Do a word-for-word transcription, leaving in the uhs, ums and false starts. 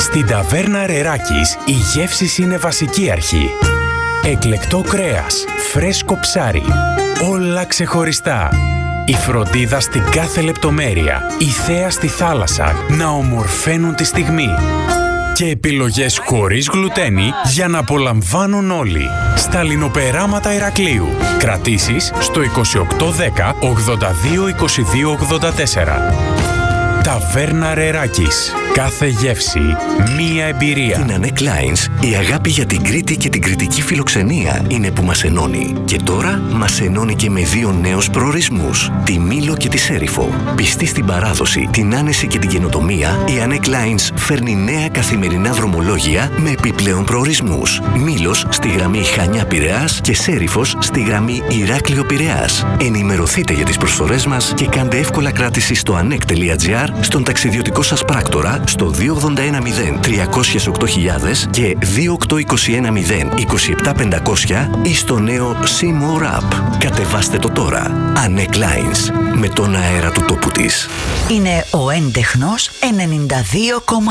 Στην ταβέρνα Ρεράκης η γεύση είναι βασική αρχή. Εκλεκτό κρέας, φρέσκο ψάρι, όλα ξεχωριστά. Η φροντίδα στην κάθε λεπτομέρεια, η θέα στη θάλασσα να ομορφαίνουν τη στιγμή. Και επιλογές χωρίς γλουτένι για να απολαμβάνουν όλοι. Στα λινοπεράματα Ηρακλείου. Κρατήσεις στο είκοσι οκτώ δέκα ογδόντα δύο είκοσι δύο ογδόντα τέσσερα. Ταβέρνα Ρεράκης. Κάθε γεύση, μία εμπειρία. Στην Ανέκ Lines, η αγάπη για την Κρήτη και την κρητική φιλοξενία είναι που μας ενώνει. Και τώρα μας ενώνει και με δύο νέους προορισμούς, τη Μήλο και τη Σέριφο. Πιστή στην παράδοση, την άνεση και την καινοτομία, η Ανέκ Lines φέρνει νέα καθημερινά δρομολόγια με επιπλέον προορισμούς. Μήλος στη γραμμή Χανιά-Πειραιάς και Σέριφος στη γραμμή Ηράκλειο-Πειραιάς. Ενημερωθείτε για τις προσφορές μας και κάντε εύκολα κράτηση στο ανεκ τελεία τζι άρ, στον ταξιδιωτικό σας πράκτορα, στο δύο ογδόντα ένα μηδέν τριακόσια οκτώ χιλιάδες και δύο οκτώ είκοσι ένα μηδέν είκοσι επτά πεντακόσια ή στο νέο C-More App. Κατεβάστε το τώρα. Ανέκ Lines, με τον αέρα του τόπου της. Είναι ο έντεχνος ενενήντα δύο κόμμα